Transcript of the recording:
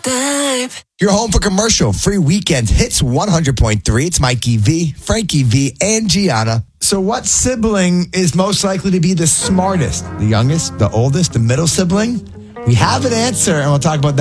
You're home for commercial free weekend hits 100.3. It's Mikey V, Frankie V, and Gianna. So what sibling is most likely to be the smartest? The youngest, the oldest, the middle sibling? We have an answer, and we'll talk about that.